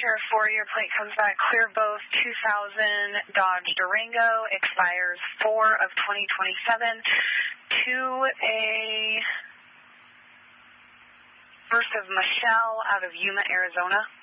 here for your plate comes back clear both 2000 Dodge Durango, expires 4 of 2027, to a first of Michelle out of Yuma, Arizona.